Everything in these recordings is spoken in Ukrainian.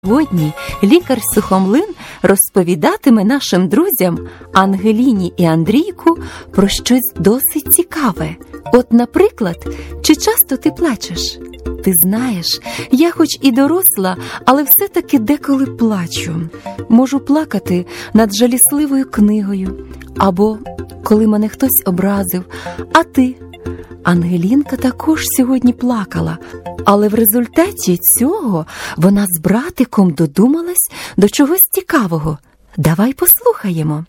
Сьогодні лікар Сухомлин розповідатиме нашим друзям Ангеліні і Андрійку про щось досить цікаве. От, наприклад, чи часто ти плачеш? Ти знаєш, я хоч і доросла, але все-таки деколи плачу. Можу плакати над жалісливою книгою, або коли мене хтось образив. А ти? Ангелінка також сьогодні плакала, але в результаті цього вона з братиком додумалась до чогось цікавого. Давай послухаємо.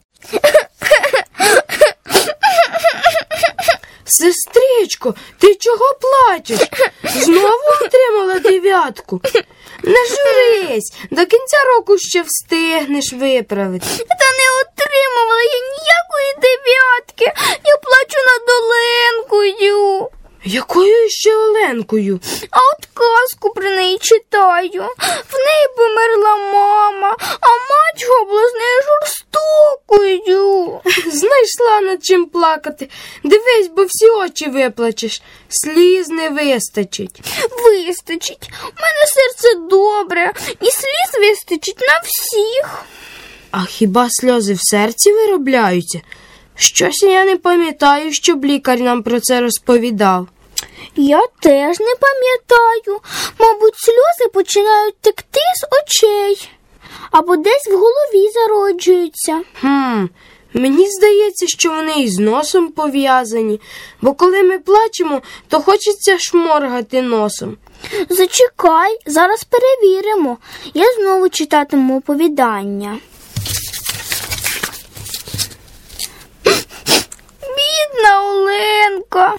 Сестричко, ти чого плачеш? Знову отримала 9? Не журись, до кінця року ще встигнеш виправити. Та не отримувала я ніякої 9. Я плачу над Оленкою. Якою ще Оленкою? А от казку про неї читаю. В неї померла мама, а мачуха була з нею жорстокою. Знайшла над чим плакати. Дивись, бо всі очі виплачеш. Сліз не вистачить. Вистачить. У мене серце добре, і сліз вистачить на всіх. А хіба сльози в серці виробляються? Щось я не пам'ятаю, щоб лікар нам про це розповідав. Я теж не пам'ятаю. Мабуть, сльози починають текти з очей. Або десь в голові зароджуються. Мені здається, що вони із носом пов'язані. Бо коли ми плачемо, то хочеться шморгати носом. Зачекай, зараз перевіримо. Я знову читатиму оповідання. Бідна Оленка.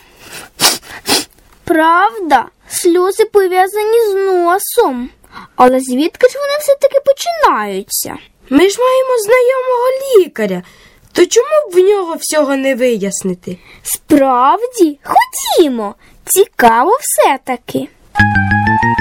Правда, сльози пов'язані з носом. Але звідки ж вони все-таки починаються? Ми ж маємо знайомого лікаря. То чому б в нього всього не вияснити? Справді? Ходімо. Цікаво все-таки.